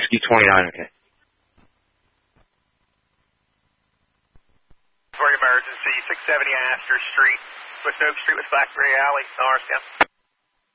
Whiskey 29, okay. For emergency, 670 Astor Street, West Oak Street with Blackberry Alley, Norristown.